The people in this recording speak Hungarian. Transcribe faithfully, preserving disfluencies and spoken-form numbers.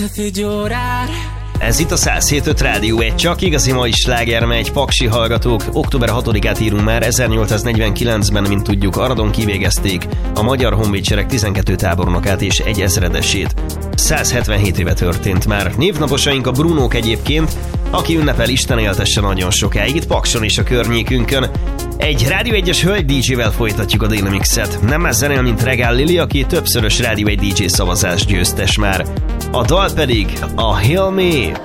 Ez itt a száz hét pont öt Rádió egy, csak igazi mai sláger megy, paksi hallgatók. október hatodikát írunk már, ezernyolcszáznegyvenkilencben, mint tudjuk, Aradon kivégezték a Magyar Honvédsereg tizenkét tábornokát és egy ezredesét. száz hetvenhét éve történt már. Névnaposaink a Brunók egyébként, aki ünnepel, Isten éltesse nagyon sokáig, itt Pakson és a környékünkön. Egy Rádió egyes hölgy dé jével folytatjuk a Daily Mixet. Nem más zenél, mint Regál Lili, aki többszörös Rádió egy dé jé szavazás győztes már. A dal pedig a Heal Me.